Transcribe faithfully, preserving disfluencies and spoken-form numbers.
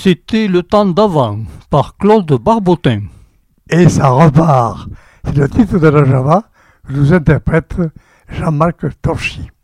C'était Le temps d'avant, par Claude Barbotin. Et ça repart. C'est le titre de la Java que nous interprète Jean-Marc Torchy.